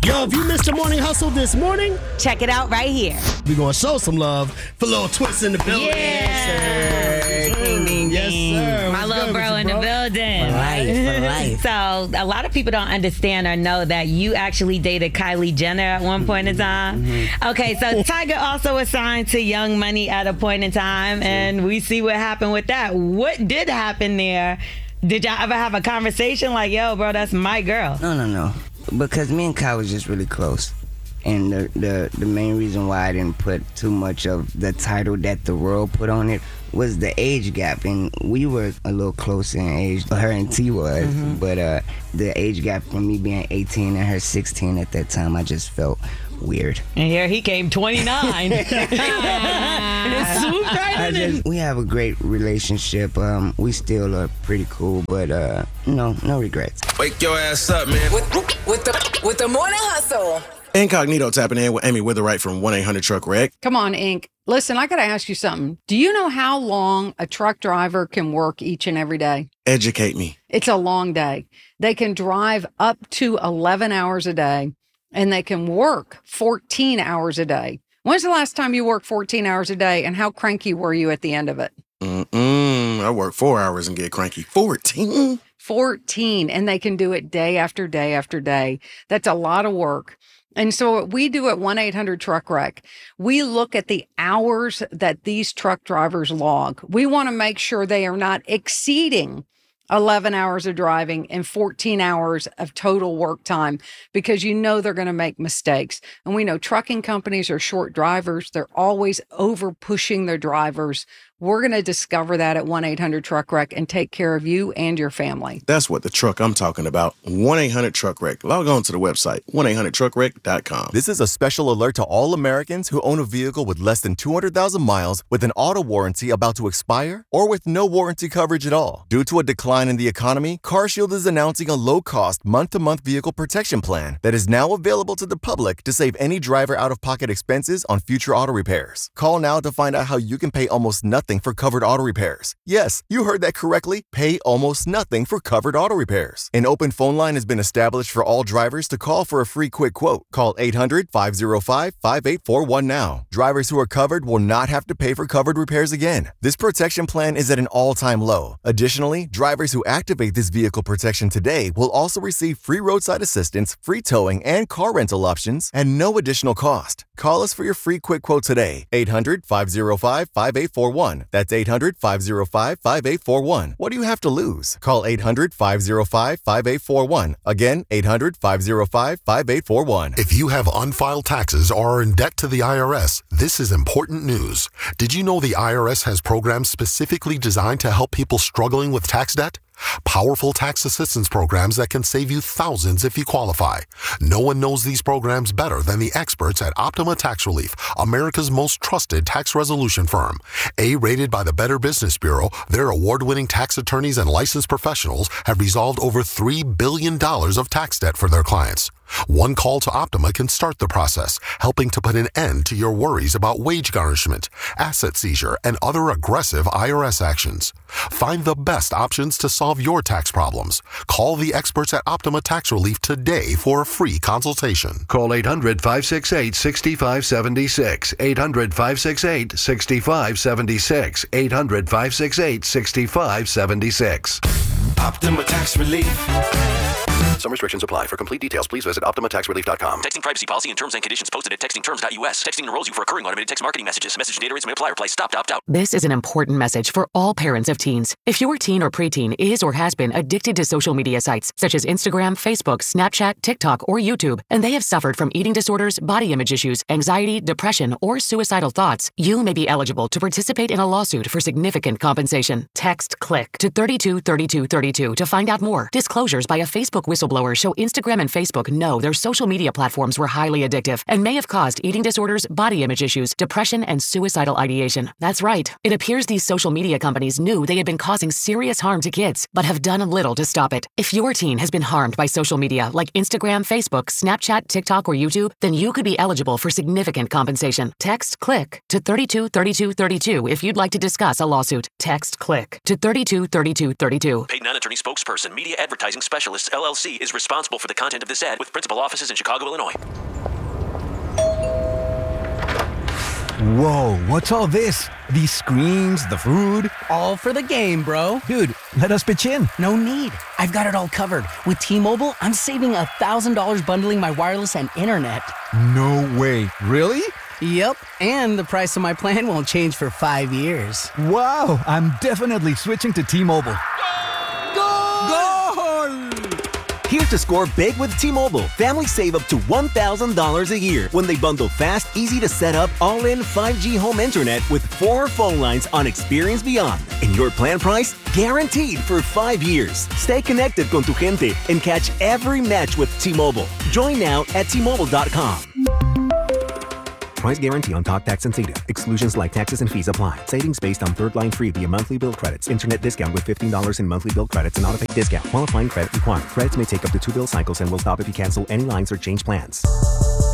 Yo, if you missed the morning hustle this morning, check it out right here. We're going to show some love for Lil Twist in the building. Yeah. Yes, sir. My little bro in the building. For life. So a lot of people don't understand or know that you actually dated Kylie Jenner at one point in time. Mm-hmm. Okay, so Tiger also was signed to Young Money at a point in time, and we see what happened with that. What did happen there? Did y'all ever have a conversation like, yo, bro, that's my girl? No. Because me and Kai was just really close. And the main reason why I didn't put too much of the title that the world put on it was the age gap. And we were a little closer in age, her and T was. Mm-hmm. But the age gap from me being 18 and her 16 at that time, I just felt weird. And here he came 29. We have a great relationship. We still are pretty cool, but no regrets. Wake your ass up, man. With the morning hustle. Incognito tapping in with Amy Witherite from 1-800-TRUCK-WRECK. Come on, Inc. Listen, I got to ask you something. Do you know how long a truck driver can work each and every day? Educate me. It's a long day. They can drive up to 11 hours a day, and they can work 14 hours a day. When's the last time you worked 14 hours a day, and how cranky were you at the end of it? I work 4 hours and get cranky. 14? 14, and they can do it day after day after day. That's a lot of work. And so what we do at 1-800-TRUCK-WRECK, we look at the hours that these truck drivers log. We want to make sure they are not exceeding 11 hours of driving and 14 hours of total work time, because you know they're going to make mistakes. And we know trucking companies are short drivers. They're always over pushing their drivers. We're going to discover that at 1-800-TRUCK-WRECK and take care of you and your family. That's what the truck I'm talking about. 1-800-TRUCK-WRECK. Log on to the website, 1-800-TRUCK-WRECK.com. This is a special alert to all Americans who own a vehicle with less than 200,000 miles with an auto warranty about to expire or with no warranty coverage at all. Due to a decline in the economy, CarShield is announcing a low-cost month-to-month vehicle protection plan that is now available to the public to save any driver out-of-pocket expenses on future auto repairs. Call now to find out how you can pay almost nothing for covered auto repairs. Yes, you heard that correctly. Pay almost nothing for covered auto repairs. An open phone line has been established for all drivers to call for a free quick quote. Call 800-505-5841 now. Drivers who are covered will not have to pay for covered repairs again. This protection plan is at an all-time low. Additionally, drivers who activate this vehicle protection today will also receive free roadside assistance, free towing, and car rental options at no additional cost. Call us for your free quick quote today. 800-505-5841. That's 800-505-5841. What do you have to lose? Call 800-505-5841. Again, 800-505-5841. If you have unfiled taxes or are in debt to the IRS, this is important news. Did you know the IRS has programs specifically designed to help people struggling with tax debt? Powerful tax assistance programs that can save you thousands if you qualify. No one knows these programs better than the experts at Optima Tax Relief, America's most trusted tax resolution firm. A-rated by the Better Business Bureau, their award-winning tax attorneys and licensed professionals have resolved over $3 billion of tax debt for their clients. One call to Optima can start the process, helping to put an end to your worries about wage garnishment, asset seizure, and other aggressive IRS actions. Find the best options to solve your tax problems. Call the experts at Optima Tax Relief today for a free consultation. Call 800-568-6576. 800-568-6576. 800-568-6576. Optima Tax Relief. Some restrictions apply. For complete details, please visit OptimaTaxRelief.com. Texting privacy policy and terms and conditions posted at textingterms.us. Texting enrolls you for recurring automated text marketing messages. Message and data rates may apply. Reply stop to opt out. This is an important message for all parents of teens. If your teen or preteen is or has been addicted to social media sites such as Instagram, Facebook, Snapchat, TikTok, or YouTube, and they have suffered from eating disorders, body image issues, anxiety, depression, or suicidal thoughts, you may be eligible to participate in a lawsuit for significant compensation. Text CLICK to 323232 to find out more. Disclosures by a Facebook whistleblower show Instagram and Facebook know their social media platforms were highly addictive and may have caused eating disorders, body image issues, depression, and suicidal ideation. That's right. It appears these social media companies knew they had been causing serious harm to kids, but have done little to stop it. If your teen has been harmed by social media like Instagram, Facebook, Snapchat, TikTok, or YouTube, then you could be eligible for significant compensation. Text CLICK to 323232 if you'd like to discuss a lawsuit. Text CLICK to 323232. Paid non-attorney spokesperson, Media Advertising Specialist, LLC, LLC is responsible for the content of this ad with principal offices in Chicago, Illinois. Whoa, what's all this? These screens, the food? All for the game, bro. Dude, let us pitch in. No need. I've got it all covered. With T-Mobile, I'm saving $1,000 bundling my wireless and internet. No way. Really? Yep, and the price of my plan won't change for 5 years. Wow, I'm definitely switching to T-Mobile. Here's to score big with T-Mobile. Families save up to $1,000 a year when they bundle fast, easy to set up, all-in 5G home internet with 4 phone lines on Experience Beyond. And your plan price? Guaranteed for 5 years. Stay connected con tu gente and catch every match with T-Mobile. Join now at T-Mobile.com. Price guarantee on talk, tax, and data. Exclusions like taxes and fees apply. Savings based on third line free via monthly bill credits. Internet discount with $15 in monthly bill credits and auto-pay discount. Qualifying credit required. Credits may take up to 2 bill cycles and will stop if you cancel any lines or change plans.